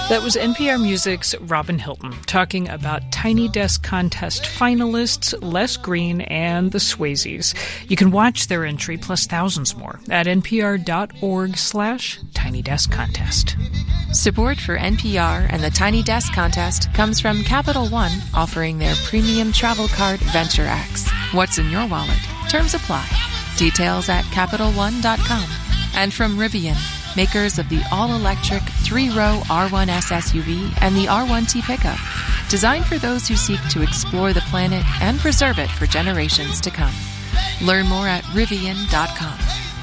That was NPR Music's Robin Hilton talking about Tiny Desk Contest finalists Les Green and the Swayzes. You can watch their entry plus thousands more at npr.org/Tiny Desk Contest. Support for NPR and the Tiny Desk Contest comes from Capital One, offering their premium travel card Venture X. What's in your wallet? Terms apply. Details at CapitalOne.com. And from Rivian, makers of the all-electric 3-row R1S SUV and the R1T pickup, designed for those who seek to explore the planet and preserve it for generations to come. Learn more at Rivian.com.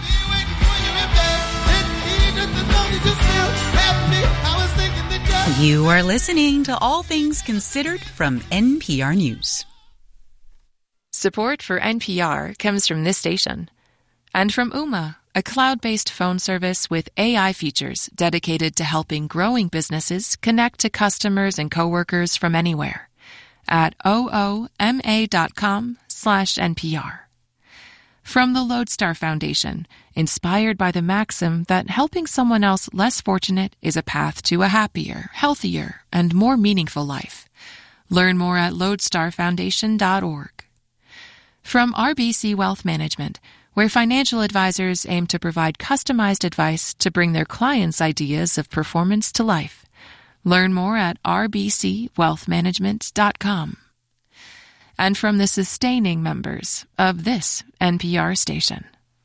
You are listening to All Things Considered from NPR News. Support for NPR comes from this station and from Ooma, a cloud-based phone service with AI features dedicated to helping growing businesses connect to customers and coworkers from anywhere at ooma.com/NPR. From the Lodestar Foundation, inspired by the maxim that helping someone else less fortunate is a path to a happier, healthier, and more meaningful life. Learn more at lodestarfoundation.org. From RBC Wealth Management, where financial advisors aim to provide customized advice to bring their clients' ideas of performance to life. Learn more at rbcwealthmanagement.com. And from the sustaining members of this NPR station.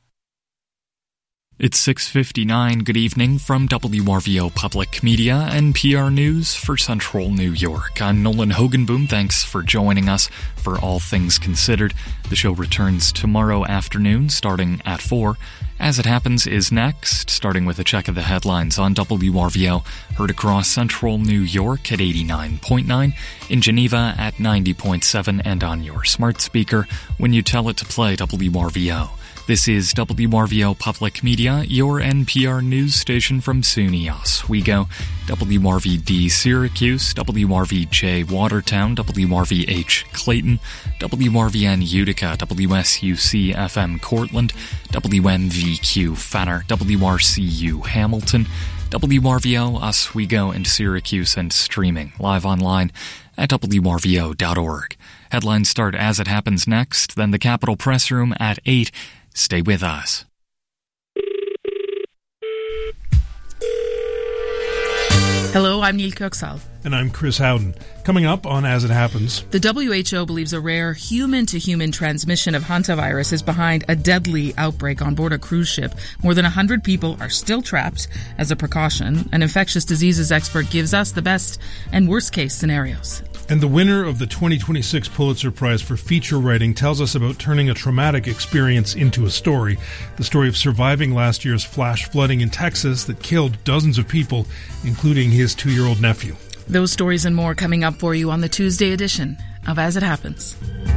It's 6:59. Good evening from WRVO Public Media, NPR News for Central New York. I'm Nolan Hogenboom. Thanks for joining us for All Things Considered. The show returns tomorrow afternoon starting at 4. As It Happens is next, starting with a check of the headlines on WRVO, heard across Central New York at 89.9, in Geneva at 90.7, and on your smart speaker when you tell it to play WRVO. This is WRVO Public Media, your NPR news station from SUNY Oswego, WRVD Syracuse, WRVJ Watertown, WRVH Clayton, WRVN Utica, WSUC FM Cortland, WMVQ Fenner, WRCU Hamilton, WRVO Oswego and Syracuse, and streaming live online at WRVO.org. Headlines start As It Happens next, then the Capitol Press Room at 8. Stay with us. Hello, I'm Neil Kirksall. And I'm Chris Howden. Coming up on As It Happens. The WHO believes a rare human-to-human transmission of hantavirus is behind a deadly outbreak on board a cruise ship. More than 100 people are still trapped. As a precaution, an infectious diseases expert gives us the best and worst-case scenarios. And the winner of the 2026 Pulitzer Prize for feature writing tells us about turning a traumatic experience into a story. The story of surviving last year's flash flooding in Texas that killed dozens of people, including his 2-year-old nephew. Those stories and more coming up for you on the Tuesday edition of As It Happens.